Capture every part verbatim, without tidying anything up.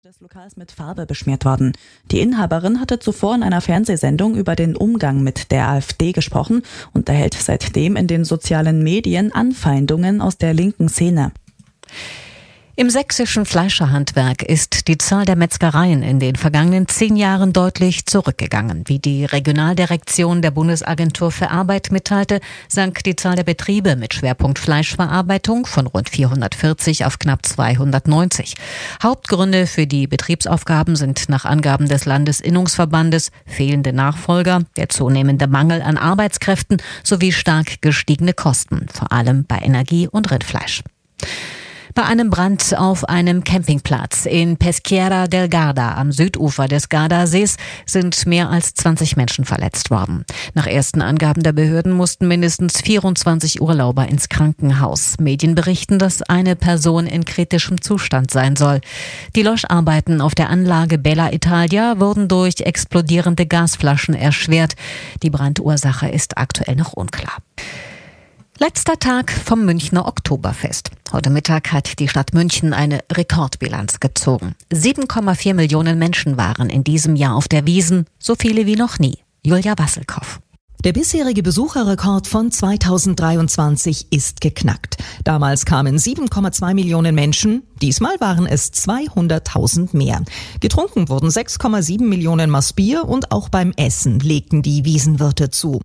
des Lokals mit Farbe beschmiert worden. Die Inhaberin hatte zuvor in einer Fernsehsendung über den Umgang mit der AfD gesprochen und erhält seitdem in den sozialen Medien Anfeindungen aus der linken Szene. Im sächsischen Fleischerhandwerk ist die Zahl der Metzgereien in den vergangenen zehn Jahren deutlich zurückgegangen. Wie die Regionaldirektion der Bundesagentur für Arbeit mitteilte, sank die Zahl der Betriebe mit Schwerpunkt Fleischverarbeitung von rund vierhundertvierzig auf knapp zweihundertneunzig. Hauptgründe für die Betriebsaufgaben sind nach Angaben des Landesinnungsverbandes fehlende Nachfolger, der zunehmende Mangel an Arbeitskräften sowie stark gestiegene Kosten, vor allem bei Energie und Rindfleisch. Bei einem Brand auf einem Campingplatz in Peschiera del Garda am Südufer des Gardasees sind mehr als zwanzig Menschen verletzt worden. Nach ersten Angaben der Behörden mussten mindestens vierundzwanzig Urlauber ins Krankenhaus. Medien berichten, dass eine Person in kritischem Zustand sein soll. Die Löscharbeiten auf der Anlage Bella Italia wurden durch explodierende Gasflaschen erschwert. Die Brandursache ist aktuell noch unklar. Letzter Tag vom Münchner Oktoberfest. Heute Mittag hat die Stadt München eine Rekordbilanz gezogen. sieben Komma vier Millionen Menschen waren in diesem Jahr auf der Wiesn, so viele wie noch nie. Julia Wasselkow. Der bisherige Besucherrekord von zweitausenddreiundzwanzig ist geknackt. Damals kamen sieben Komma zwei Millionen Menschen, diesmal waren es zweihunderttausend mehr. Getrunken wurden sechs Komma sieben Millionen Maß Bier und auch beim Essen legten die Wiesenwirte zu.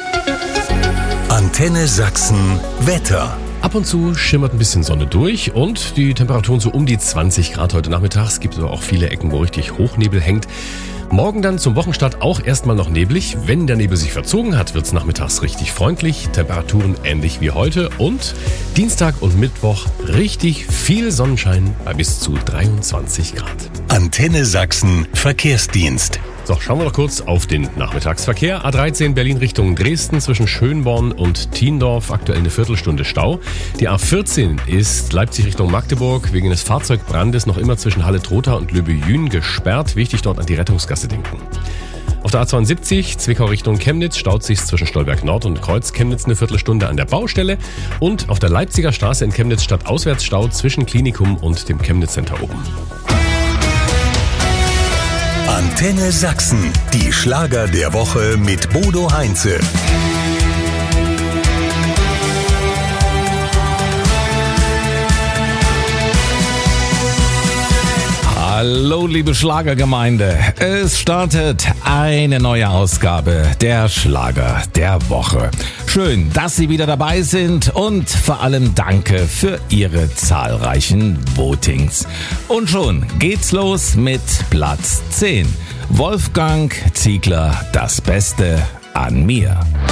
Antenne Sachsen Wetter. Ab und zu schimmert ein bisschen Sonne durch und die Temperaturen so um die zwanzig Grad heute Nachmittag. Es gibt aber auch viele Ecken, wo richtig Hochnebel hängt. Morgen dann zum Wochenstart auch erstmal noch neblig. Wenn der Nebel sich verzogen hat, wird es nachmittags richtig freundlich. Temperaturen ähnlich wie heute. Und Dienstag und Mittwoch richtig viel Sonnenschein bei bis zu dreiundzwanzig Grad. Antenne Sachsen Verkehrsdienst. So, schauen wir noch kurz auf den Nachmittagsverkehr. A dreizehn Berlin Richtung Dresden zwischen Schönborn und Thiendorf, aktuell eine Viertelstunde Stau. Die A vierzehn ist Leipzig Richtung Magdeburg wegen des Fahrzeugbrandes noch immer zwischen Halle-Trotha und Löbejün gesperrt. Wichtig, dort an die Rettungsgasse denken. Auf der A zweiundsiebzig Zwickau Richtung Chemnitz staut sich zwischen Stolberg Nord und Kreuz Chemnitz eine Viertelstunde an der Baustelle. Und auf der Leipziger Straße in Chemnitz stadtauswärts Stau zwischen Klinikum und dem Chemnitz Center oben. Antenne Sachsen, die Schlager der Woche mit Bodo Heinze. Hallo liebe Schlagergemeinde, es startet eine neue Ausgabe der Schlager der Woche. Schön, dass Sie wieder dabei sind und vor allem danke für Ihre zahlreichen Votings. Und schon geht's los mit Platz zehn. Wolfgang Ziegler, das Beste an mir.